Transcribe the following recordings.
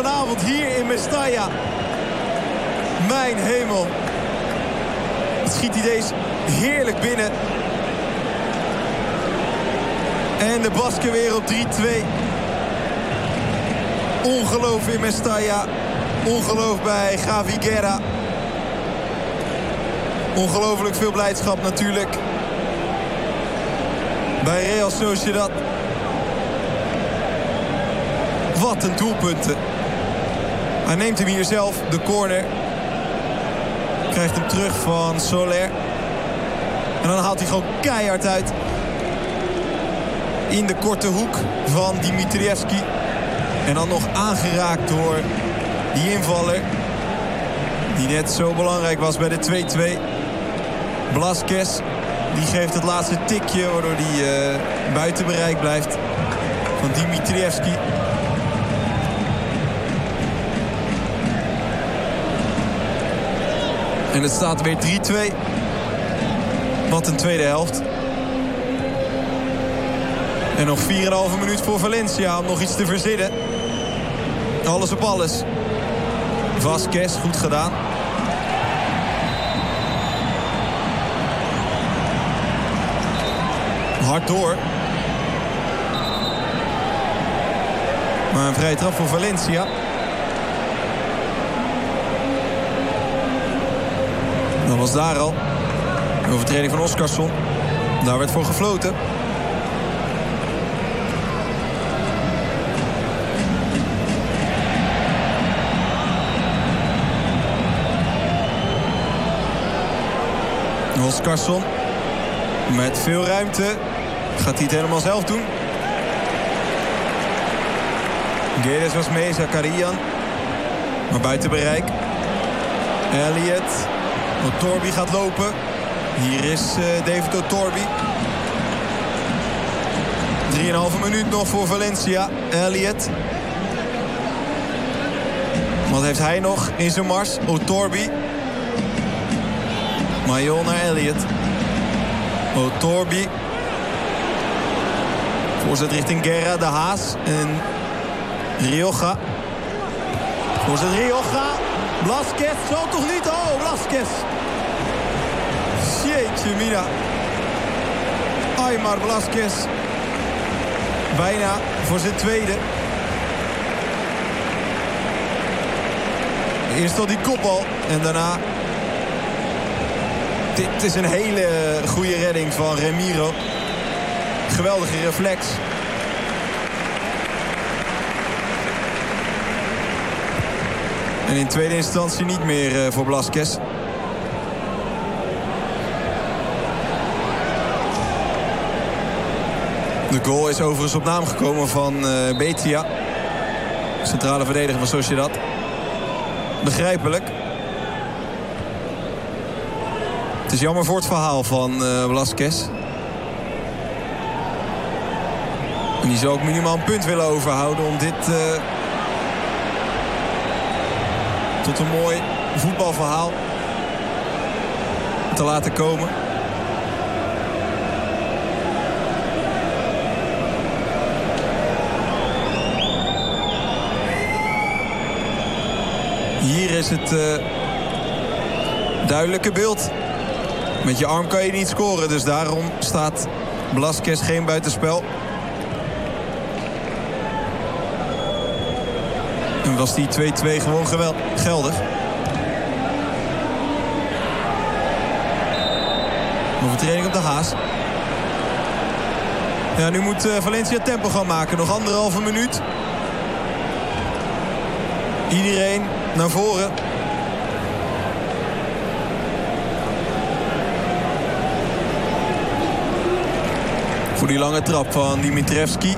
vanavond hier in Mestalla. Mijn hemel. Het schiet hij deze heerlijk binnen. En de Basken weer op 3-2. Ongeloof in Mestalla. Ongeloof bij Javi Guerra. Ongelooflijk veel blijdschap natuurlijk. Bij Real Sociedad. Wat een doelpunten. Hij neemt hem hier zelf, de corner. Krijgt hem terug van Soler. En dan haalt hij gewoon keihard uit. In de korte hoek van Dimitrievski. En dan nog aangeraakt door die invaller. Die net zo belangrijk was bij de 2-2. Blasquez. Die geeft het laatste tikje waardoor hij buiten bereik blijft van Dimitrievski. En het staat weer 3-2. Wat een tweede helft. En nog 4,5 minuut voor Valencia om nog iets te verzinnen. Alles op alles. Vasquez, goed gedaan. Hard door. Maar een vrije trap voor Valencia. Dat was daar al. De overtreding van Oscarsson. Daar werd voor gefloten. Oscarsson. Met veel ruimte. Gaat hij het helemaal zelf doen. Guedes was mee, Zakarian. Maar buiten bereik. Elliot. Otorbi gaat lopen. Hier is David Otorbi. 3,5 minuut nog voor Valencia. Elliot. Wat heeft hij nog in zijn mars? Otorbi. Mayon naar Elliot. Otorbi. Voorzet richting Guerra, de Haas. En Rioja. Voorzet Rioja. Blasquez, zo toch niet? Oh, Blasquez. Jeetje mina. Aymar Blasquez. Bijna voor zijn tweede. Eerst al die kopbal. En daarna... Dit is een hele goede redding van Remiro. Geweldige reflex. En in tweede instantie niet meer voor Blasquez. De goal is overigens op naam gekomen van Betia. Centrale verdediger van Sociedad. Begrijpelijk. Het is jammer voor het verhaal van Blasquez. En die zou ook minimaal een punt willen overhouden om dit tot een mooi voetbalverhaal te laten komen. Hier is het duidelijke beeld. Met je arm kan je niet scoren, dus daarom staat Blasquez geen buitenspel. En was die 2-2 gewoon geldig. Overtreding op de Haas. Ja, nu moet Valencia tempo gaan maken. Nog 1,5 minuut. Iedereen naar voren. Voor die lange trap van Dimitrievski.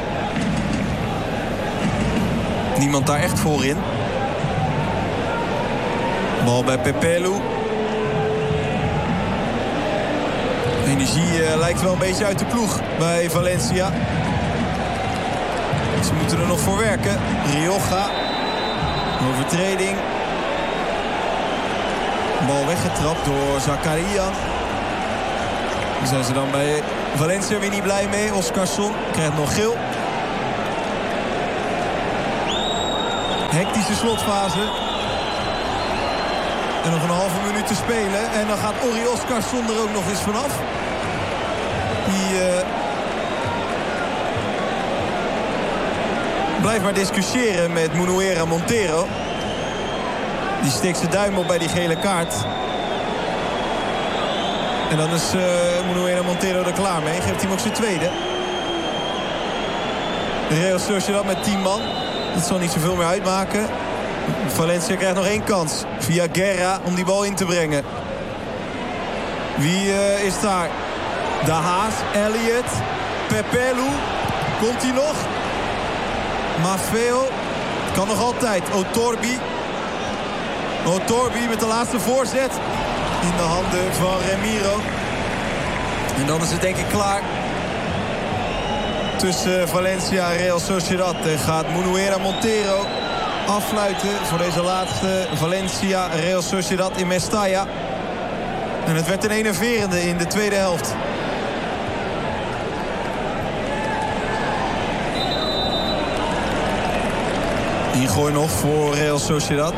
Niemand daar echt voor in. Bal bij Pepelu. Energie lijkt wel een beetje uit de ploeg bij Valencia. Ze moeten er nog voor werken. Rioja. Overtreding. Bal weggetrapt door Zakarian. Daar zijn ze dan bij Valencia weer niet blij mee. Oscarsson krijgt nog geel. Hectische slotfase. En nog een halve minuut te spelen. En dan gaat Ori Oskarsson er ook nog eens vanaf. Die blijft maar discussiëren met Munuera Montero. Die steekt zijn duim op bij die gele kaart. En dan is Munuera Montero er klaar mee. Geeft hij ook zijn tweede. Real Sociedad met 10 man. Dat zal niet zoveel meer uitmaken. Valencia krijgt nog 1 kans. Via Guerra om die bal in te brengen. Wie is daar? De Haas, Elliot, Pepelu. Komt hij nog? Maffeo. Kan nog altijd. Otorbi. Otorbi met de laatste voorzet. In de handen van Remiro. En dan is het denk ik klaar. Tussen Valencia en Real Sociedad. En gaat Munuera Montero afsluiten voor deze laatste Valencia Real Sociedad in Mestalla. En het werd een enerverende in de tweede helft. Ingooi nog voor Real Sociedad.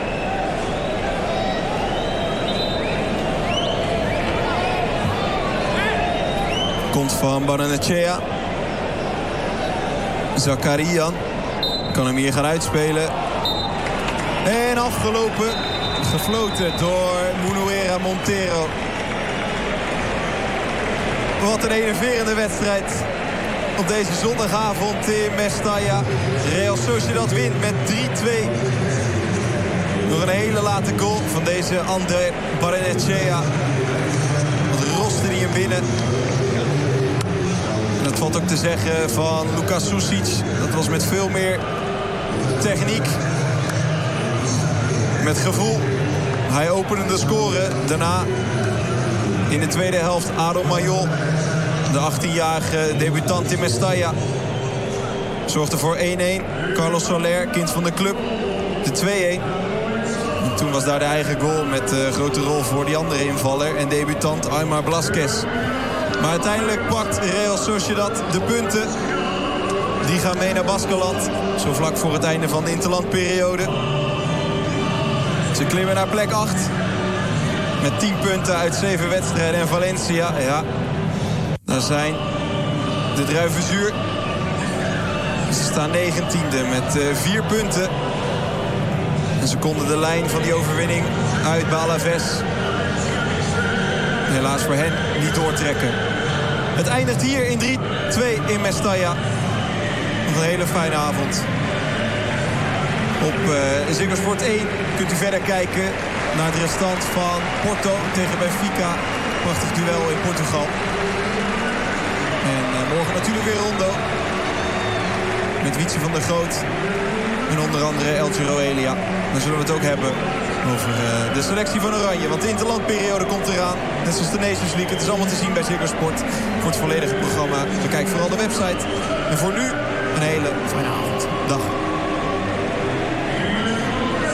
Komt van Barrenechea. Zakarian kan hem hier gaan uitspelen. En afgelopen. Gefloten door Munuera Montero. Wat een enerverende wedstrijd. Op deze zondagavond in Mestalla. Real Sociedad wint met 3-2. Door een hele late goal van deze Ander Barrenechea. Wat roste die hem binnen. En dat valt ook te zeggen van Lukas Susic. Dat was met veel meer techniek. Met gevoel. Hij opende de score. Daarna in de tweede helft Aaron Mayol. De 18-jarige debutant in Mestalla. Zorgde voor 1-1. Carlos Soler, kind van de club. De 2-1. En toen was daar de eigen goal met grote rol voor die andere invaller. En debutant Aymar Blasquez. Maar uiteindelijk pakt Real Sociedad de punten. Die gaan mee naar Baskeland. Zo vlak voor het einde van de interlandperiode. Ze klimmen naar plek 8. Met 10 punten uit 7 wedstrijden. En Valencia, ja, daar zijn de druiven zuur. Ze staan 19e met 4 punten. En ze konden de lijn van die overwinning uit bij Alavés helaas voor hen niet doortrekken. Het eindigt hier in 3-2 in Mestalla. Nog een hele fijne avond. Op Ziggo Sport 1 kunt u verder kijken naar het restant van Porto tegen Benfica. Prachtig duel in Portugal. En morgen natuurlijk weer Rondo. Met Wietse van der Groot. En onder andere El Giro Elia. Dan zullen we het ook hebben over de selectie van Oranje. Want de interlandperiode komt eraan. Net zoals de Nations League. Het is allemaal te zien bij Ziggo Sport. Voor het volledige programma. Bekijk vooral de website. En voor nu een hele fijne avond. Dag.